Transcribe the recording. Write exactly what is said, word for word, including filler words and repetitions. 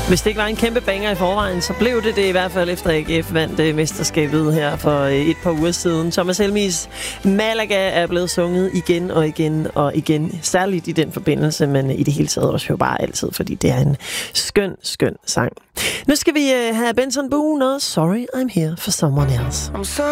Hvis det ikke var en kæmpe banger i forvejen, så blev det det i hvert fald efter A G F vandt det mesterskabet her for et par uger siden. Thomas Helmigs Malaga er blevet sunget igen og igen og igen. Særligt i den forbindelse, men i det hele taget også jo bare altid, fordi det er en skøn, skøn sang. Nu skal vi have Benson Boone og Sorry I'm Here for Someone Else.